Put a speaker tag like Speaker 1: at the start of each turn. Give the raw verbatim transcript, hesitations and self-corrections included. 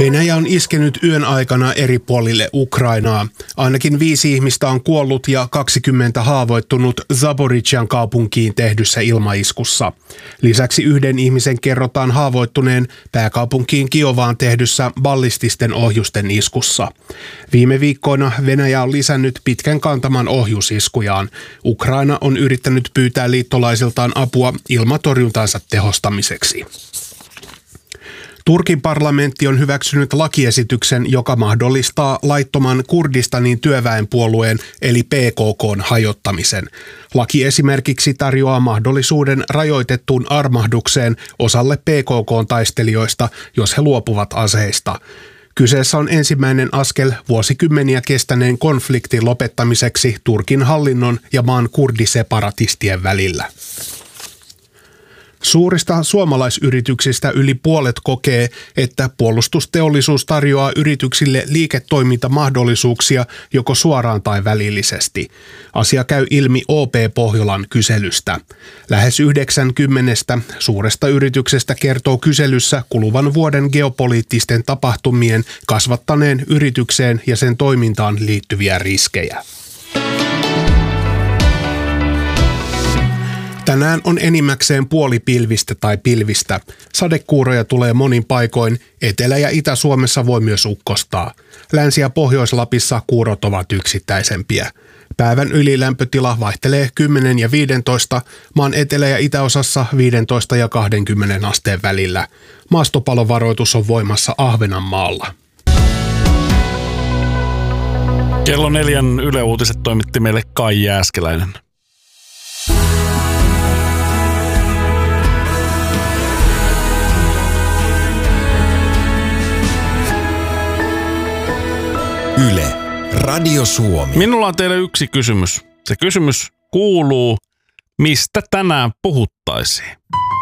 Speaker 1: Venäjä on iskenyt yön aikana eri puolille Ukrainaa. Ainakin viisi ihmistä on kuollut ja kaksikymmentä haavoittunut Zaporizhian kaupunkiin tehdyssä ilmaiskussa. Lisäksi yhden ihmisen kerrotaan haavoittuneen pääkaupunkiin Kiovaan tehdyssä ballististen ohjusten iskussa. Viime viikkoina Venäjä on lisännyt pitkän kantaman ohjusiskujaan. Ukraina on yrittänyt pyytää liittolaisiltaan apua ilmatorjuntansa tehostamiseksi. Turkin parlamentti on hyväksynyt lakiesityksen, joka mahdollistaa laittoman Kurdistanin työväenpuolueen eli P K K:n hajottamisen. Laki esimerkiksi tarjoaa mahdollisuuden rajoitettuun armahdukseen osalle P K K:n taistelijoista, jos he luopuvat aseista. Kyseessä on ensimmäinen askel vuosikymmeniä kestäneen konfliktin lopettamiseksi Turkin hallinnon ja maan kurdiseparatistien välillä. Suurista suomalaisyrityksistä yli puolet kokee, että puolustusteollisuus tarjoaa yrityksille liiketoimintamahdollisuuksia joko suoraan tai välillisesti. Asia käy ilmi O P Pohjolan kyselystä. Lähes yhdeksänkymmentä suuresta yrityksestä kertoo kyselyssä kuluvan vuoden geopoliittisten tapahtumien kasvattaneen yritykseen ja sen toimintaan liittyviä riskejä. Tänään on enimmäkseen puolipilvistä tai pilvistä. Sadekuuroja tulee monin paikoin. Etelä- ja Itä-Suomessa voi myös ukkostaa. Länsi- ja Pohjois-Lapissa kuurot ovat yksittäisempiä. Päivän ylilämpötila vaihtelee kymmenen ja viisitoista, maan etelä- ja itäosassa viisitoista ja kaksikymmentä asteen välillä. Maastopalovaroitus on voimassa Ahvenanmaalla.
Speaker 2: Kello neljän Yle Uutiset toimitti meille Kai Jääskeläinen.
Speaker 3: Yle, Radio Suomi.
Speaker 2: Minulla on teille yksi kysymys. Se kysymys kuuluu, mistä tänään puhuttaisiin?